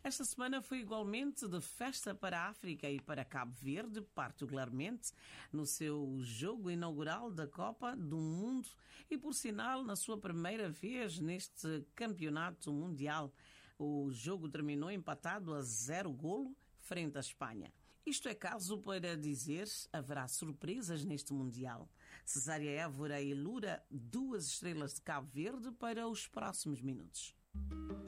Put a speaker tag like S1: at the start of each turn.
S1: Esta semana foi igualmente de festa para a África e para Cabo Verde, particularmente no seu jogo inaugural da Copa do Mundo e, por sinal, na sua primeira vez neste campeonato mundial. O jogo terminou empatado a 0-0 frente à Espanha. Isto é caso para dizer haverá surpresas neste Mundial. Cesária Évora e Lura, 2 estrelas de Cabo Verde para os próximos minutos.